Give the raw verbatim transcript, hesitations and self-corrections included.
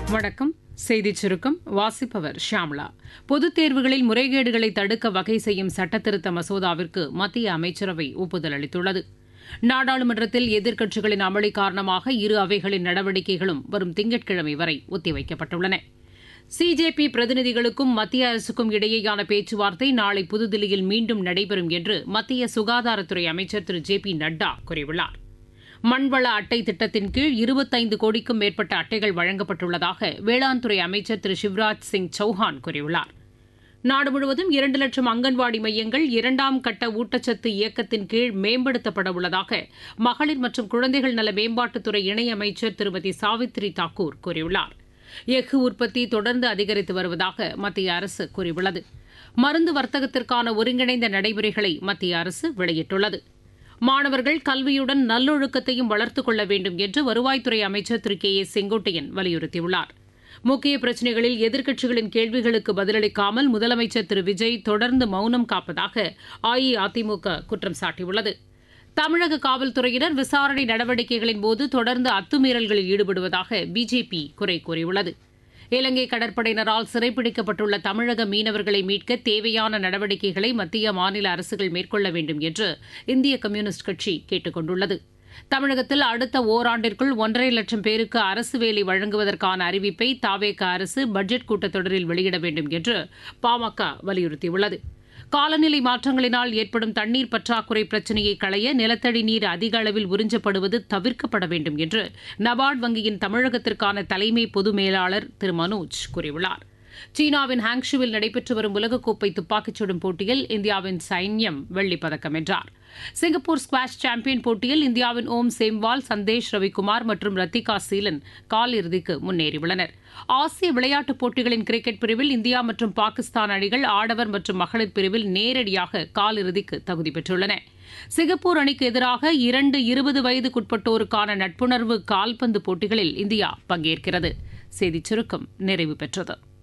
வணக்கம். செய்திச் சுருக்கம் வாசிப்பவர் ஷியாம்லா. பொதுத் தேர்வுகளில் முறைகேடுகளை தடுக்க வகை செய்யும் சட்டத்திருத்த மசோதாவிற்கு மத்திய அமைச்சரவை ஒப்புதல் அளித்துள்ளது. நாடாளுமன்றத்தில் எதிர்க்கட்சிகளின் அமளி காரணமாக இரு அவைகளின் நடவடிக்கைகளும் வரும் திங்கட்கிழமை வரை ஒத்திவைக்கப்பட்டுள்ளன. சிஜேபி பிரதிநிதிகளுக்கும் மத்திய அரசுக்கும் இடையேயான பேச்சுவார்த்தை நாளை புதுதில்லியில் மீண்டும் நடைபெறும் என்று மத்திய சுகாதாரத்துறை அமைச்சர் திரு ஜே பி நட்டா கூறியுள்ளார். மண்வள அட்டை திட்டத்தின் கீழ் இருபத்தைந்து கோடிக்கும் மேற்பட்ட அட்டைகள் வழங்கப்பட்டுள்ளதாக வேளாண் துறை அமைச்சர் திரு சிவராஜ் சிங் சௌஹான் கூறியுள்ளார். நாடு முழுவதும் இரண்டு லட்சம் அங்கன்வாடி மையங்கள் இரண்டாம் கட்ட ஊட்டச்சத்து இயக்கத்தின் கீழ் மேம்படுத்தப்பட உள்ளதாக மகளிர் மற்றும் குழந்தைகள் நல மேம்பாட்டுத்துறை இணையமைச்சர் திருமதி சாவித்ரி தாக்கூர் கூறியுள்ளார். எஃகு உற்பத்தி தொடர்ந்து அதிகரித்து வருவதாக மத்திய அரசு கூறியுள்ளது. மருந்து வர்த்தகத்திற்கான ஒருங்கிணைந்த நடைமுறைகளை மத்திய அரசு வெளியிட்டுள்ளது. மாணவர்கள் கல்வியுடன் நல்லொழுக்கத்தையும் வளர்த்துக் கொள்ள வேண்டும் என்று வருவாய்த்துறை அமைச்சர் திரு கே ஏ செங்கோட்டையன் வலியுறுத்தியுள்ளார். முக்கிய பிரச்சினைகளில் எதிர்க்கட்சிகளின் கேள்விகளுக்கு பதிலளிக்காமல் முதலமைச்சர் திரு விஜய் தொடர்ந்து மௌனம் காப்பதாக அஇஅதிமுக குற்றம் சாட்டியுள்ளது. தமிழக காவல்துறையினர் விசாரணை நடவடிக்கைகளின் போது தொடர்ந்து அத்துமீறல்களில் ஈடுபடுவதாக பிஜேபி குறை கூறியுள்ளது. இலங்கை கடற்படையினரால் சிறைப்பிடிக்கப்பட்டுள்ள தமிழக மீனவர்களை மீட்க தேவையான நடவடிக்கைகளை மத்திய மாநில அரசுகள் மேற்கொள்ள வேண்டும் என்று இந்திய கம்யூனிஸ்ட் கட்சி கேட்டுக் கொண்டுள்ளது. தமிழகத்தில் அடுத்த ஓராண்டிற்குள் ஒன்றரை லட்சம் பேருக்கு அரசு வேலை வழங்குவதற்கான அறிவிப்பை தாவேக அரசு பட்ஜெட் கூட்டத்தொடரில் வெளியிட வேண்டும் என்று பாமக வலியுறுத்தியுள்ளது. காலநிலை மாற்றங்களினால் ஏற்படும் தண்ணீர் பற்றாக்குறை பிரச்சினையை களைய நிலத்தடி நீர் அதிக அளவில் உறிஞ்சப்படுவது தவிர்க்கப்பட வேண்டும் என்று நபார்டு வங்கியின் தமிழகத்திற்கான தலைமை பொது மேலாளர் திரு மனோஜ் கூறியுள்ளார். சீனாவின் ஹாங்ஷுவில் நடைபெற்று வரும் உலகக்கோப்பை துப்பாக்கிச் சுடும் போட்டியில் இந்தியாவின் சைன்யம் வெள்ளிப் பதக்கம் வென்றார். சிங்கப்பூர் ஸ்குவாஷ் சாம்பியன் போட்டியில் இந்தியாவின் ஓம் சேம்வால், சந்தேஷ் ரவிக்குமார் மற்றும் ரத்திகா சீலன் காலிறுதிக்கு முன்னேறியுள்ளனர். ஆசிய விளையாட்டுப் போட்டிகளின் கிரிக்கெட் பிரிவில் இந்தியா மற்றும் பாகிஸ்தான் அணிகள் ஆடவர் மற்றும் மகளிர் பிரிவில் நேரடியாக காலிறுதிக்கு தகுதி பெற்றுள்ளன. சிங்கப்பூர் அணிக்கு எதிராக இரண்டு இருபது வயதுக்குட்பட்டோருக்கான நட்புணர்வு கால்பந்து போட்டிகளில் இந்தியா பங்கேற்கிறது. செய்திச் சுருக்கம் நிறைவு பெற்றது.